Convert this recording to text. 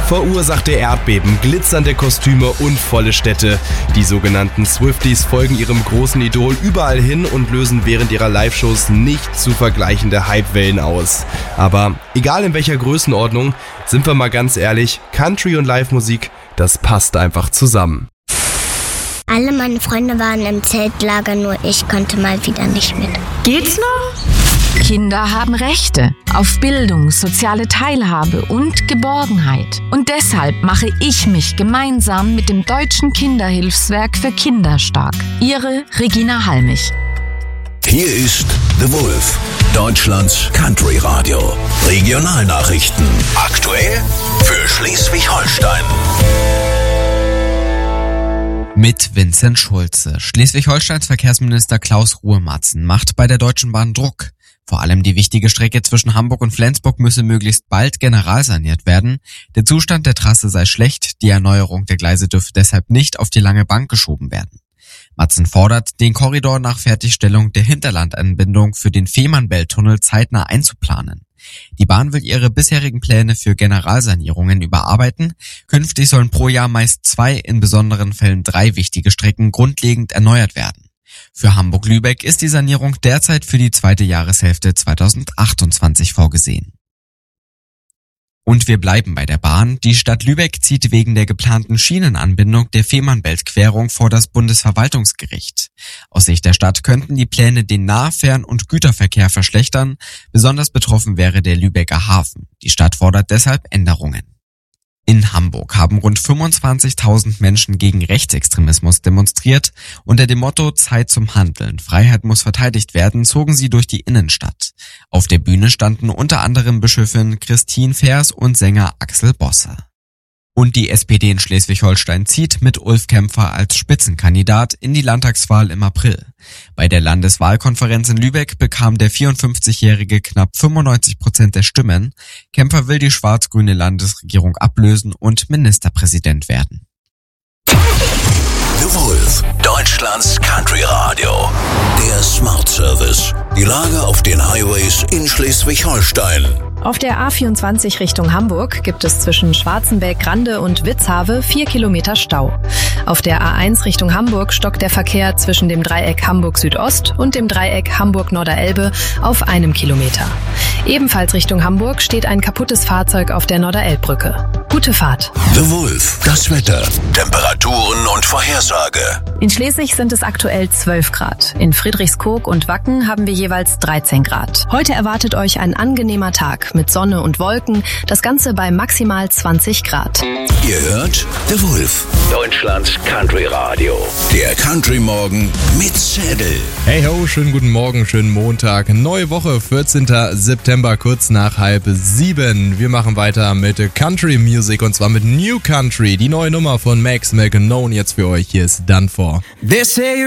Verursachte Erdbeben, glitzernde Kostüme und volle Städte. Die sogenannten Swifties folgen ihrem großen Idol überall hin und lösen während ihrer Live-Shows nicht zu vergleichende Hypewellen aus. Aber egal in welcher Größenordnung, sind wir mal ganz ehrlich, Country und Live-Musik, das passt einfach zusammen. Alle meine Freunde waren im Zeltlager, nur ich konnte mal wieder nicht mit. Geht's noch? Kinder haben Rechte auf Bildung, soziale Teilhabe und Geborgenheit. Und deshalb mache ich mich gemeinsam mit dem Deutschen Kinderhilfswerk für Kinder stark. Ihre Regina Halmich. Hier ist The Wolf, Deutschlands Country Radio. Regionalnachrichten. Aktuell für Schleswig-Holstein. Mit Vincent Schulze. Schleswig-Holsteins Verkehrsminister Klaus Ruhe-Matzen macht bei der Deutschen Bahn Druck. Vor allem die wichtige Strecke zwischen Hamburg und Flensburg müsse möglichst bald generalsaniert werden. Der Zustand der Trasse sei schlecht, die Erneuerung der Gleise dürfe deshalb nicht auf die lange Bank geschoben werden. Matzen fordert, den Korridor nach Fertigstellung der Hinterlandanbindung für den Fehmarnbelt-Tunnel zeitnah einzuplanen. Die Bahn will ihre bisherigen Pläne für Generalsanierungen überarbeiten. Künftig sollen pro Jahr meist 2, in besonderen Fällen 3 wichtige Strecken grundlegend erneuert werden. Für Hamburg-Lübeck ist die Sanierung derzeit für die zweite Jahreshälfte 2028 vorgesehen. Und wir bleiben bei der Bahn. Die Stadt Lübeck zieht wegen der geplanten Schienenanbindung der Fehmarnbelt-Querung vor das Bundesverwaltungsgericht. Aus Sicht der Stadt könnten die Pläne den Nah-, Fern- und Güterverkehr verschlechtern. Besonders betroffen wäre der Lübecker Hafen. Die Stadt fordert deshalb Änderungen. In Hamburg haben rund 25.000 Menschen gegen Rechtsextremismus demonstriert. Unter dem Motto Zeit zum Handeln, Freiheit muss verteidigt werden, zogen sie durch die Innenstadt. Auf der Bühne standen unter anderem Bischöfin Christine Fehrs und Sänger Axel Bosse. Und die SPD in Schleswig-Holstein zieht mit Ulf Kämpfer als Spitzenkandidat in die Landtagswahl im April. Bei der Landeswahlkonferenz in Lübeck bekam der 54-Jährige knapp 95% der Stimmen. Kämpfer will die schwarz-grüne Landesregierung ablösen und Ministerpräsident werden. The Wolf, Deutschlands Country Radio. Der Smart Service. Die Lage auf den Highways in Schleswig-Holstein. Auf der A24 Richtung Hamburg gibt es zwischen Schwarzenberg, Grande und Witzhave 4 Kilometer Stau. Auf der A1 Richtung Hamburg stockt der Verkehr zwischen dem Dreieck Hamburg Südost und dem Dreieck Hamburg-Norderelbe auf 1 Kilometer. Ebenfalls Richtung Hamburg steht ein kaputtes Fahrzeug auf der Norderelbbrücke. Gute Fahrt. The Wolf, das Wetter, Temperaturen und Vorhersage. In Schleswig sind es aktuell 12 Grad. In Friedrichskoog und Wacken haben wir jeweils 13 Grad. Heute erwartet euch ein angenehmer Tag mit Sonne und Wolken, das Ganze bei maximal 20 Grad. Ihr hört The Wolf, Deutschlands Country Radio. Der Country Morgen mit Zedel. Hey ho, schönen guten Morgen, schönen Montag. Neue Woche, 14. September, kurz nach 6:30. Wir machen weiter mit Country Music und zwar mit New Country. Die neue Nummer von Max McNone jetzt für euch. Hier ist Done For.